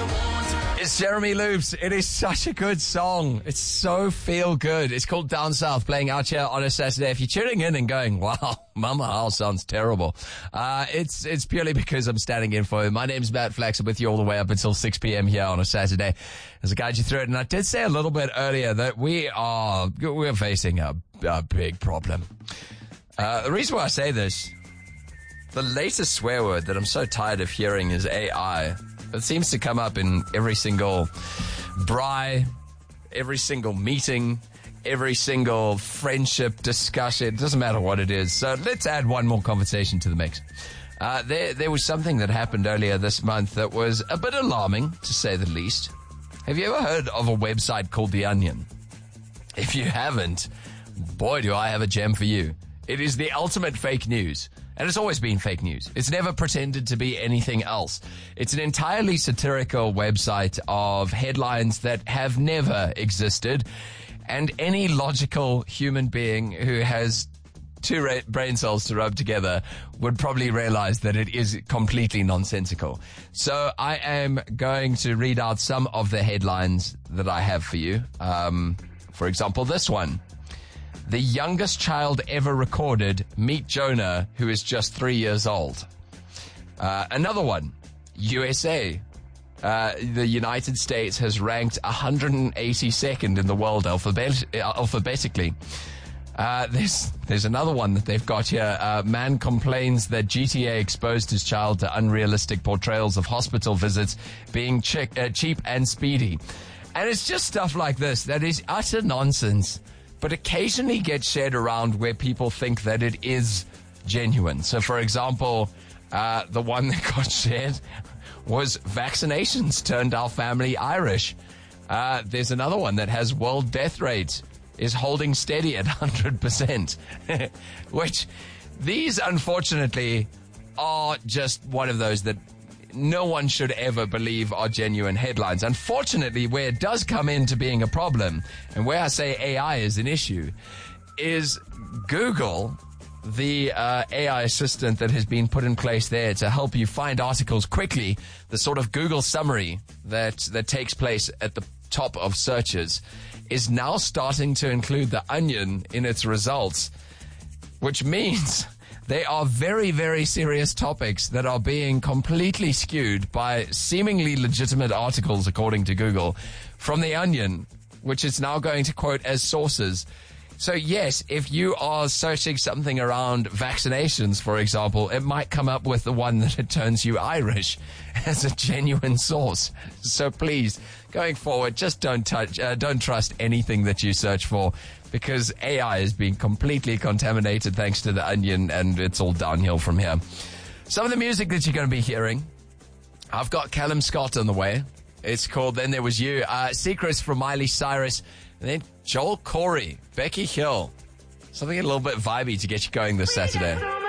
It's Jeremy Loops. It is such a good song. It's so feel good. It's called Down South, playing out here on a Saturday. If you're tuning in and going, wow, Mama House sounds terrible, it's purely because I'm standing in for him. My name's Matt Flax. I'm with you all the way up until 6 p.m. here on a Saturday as I guide you through it. And I did say a little bit earlier that we're facing a big problem. The reason why I say this, the latest swear word that I'm so tired of hearing is AI. It seems to come up in every single braai, every single meeting, every single friendship discussion. It doesn't matter what it is. So let's add one more conversation to the mix. There was something that happened earlier this month that was a bit alarming, to say the least. Have you ever heard of a website called The Onion? If you haven't, boy, do I have a gem for you. It is the ultimate fake news. And it's always been fake news. It's never pretended to be anything else. It's an entirely satirical website of headlines that have never existed. And any logical human being who has two brain cells to rub together would probably realize that it is completely nonsensical. So I am going to read out some of the headlines that I have for you. For example, this one. The youngest child ever recorded, meet Jonah, who is just 3 years old. Another one, USA. The United States has ranked 182nd in the world alphabetically. There's another one that they've got here. Man complains that GTA exposed his child to unrealistic portrayals of hospital visits being cheap and speedy. And it's just stuff like this that is utter nonsense, but occasionally gets shared around where people think that it is genuine. So, for example, the one that got shared was vaccinations turned our family Irish. There's another one that has world death rate is holding steady at 100%, which these, unfortunately, are just one of those that no one should ever believe are genuine headlines. Unfortunately, where it does come into being a problem, and where I say AI is an issue, is Google, the AI assistant that has been put in place there to help you find articles quickly, the sort of Google summary that takes place at the top of searches, is now starting to include The Onion in its results, which means they are very, very serious topics that are being completely skewed by seemingly legitimate articles, according to Google, from The Onion, which it's now going to quote as sources. So yes, if you are searching something around vaccinations, for example, it might come up with the one that it turns you Irish as a genuine source. So please, going forward, just don't trust anything that you search for, because AI is being completely contaminated thanks to The Onion, and it's all downhill from here. Some of the music that you're going to be hearing, I've got Callum Scott on the way. It's called Then There Was You. Secrets from Miley Cyrus. And then Joel Corey, Becky Hill. Something a little bit vibey to get you going this Saturday.